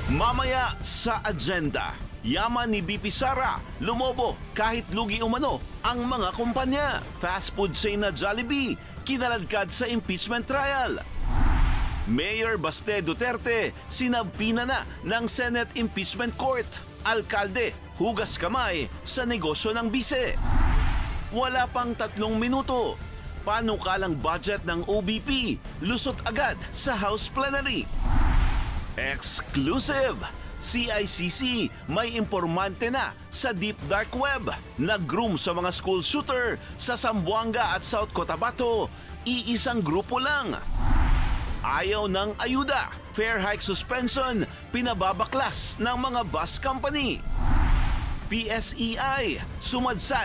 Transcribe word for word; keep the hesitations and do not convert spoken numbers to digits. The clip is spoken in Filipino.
Mamaya sa agenda, yaman ni B P Sara, lumobo kahit lugi umano ang mga kumpanya. Fast food chain na Jollibee, kinaladkad sa impeachment trial. Mayor Baste Duterte, sinabpina na ng Senate Impeachment Court. Alkalde, hugas kamay sa negosyo ng bise. Wala pang tatlong minuto, panukalang budget ng O B P, lusot agad sa House Plenary. Exclusive! C I C C may impormante na sa Deep Dark Web. Nag-groom sa mga school shooter sa Zamboanga at South Cotabato. Iisang grupo lang. Ayaw ng ayuda. Fare hike suspension, pinababaklas ng mga bus company. P S E I, sumadsad